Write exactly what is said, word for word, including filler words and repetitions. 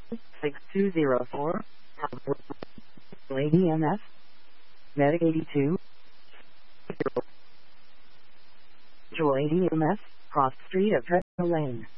six two zero four, A D M S, Medic eighty-two, Joy A D M S, Cross Street at Treadmill Lane.